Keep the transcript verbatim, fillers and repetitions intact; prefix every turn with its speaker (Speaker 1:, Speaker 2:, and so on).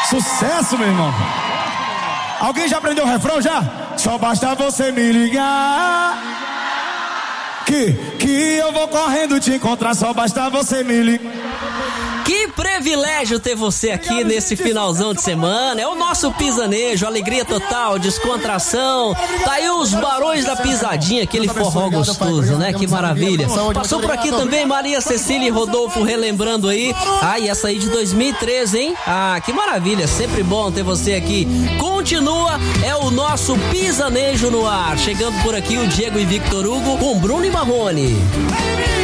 Speaker 1: Sucesso, meu irmão. Alguém já aprendeu o refrão já? Só basta você me ligar Que, que eu vou correndo te encontrar. Só basta você me ligar.
Speaker 2: Que privilégio ter você aqui nesse finalzão de semana. É o nosso pisanejo, alegria total, descontração. Tá aí os Barões da Pisadinha, aquele forró gostoso, né? Que maravilha. Passou por aqui também Maria Cecília e Rodolfo relembrando aí. Ah, e essa aí de dois mil e treze, hein? Ah, que maravilha, sempre bom ter você aqui. Continua, é o nosso pisanejo no ar. Chegando por aqui o Diego e Victor Hugo com Bruno e Marrone.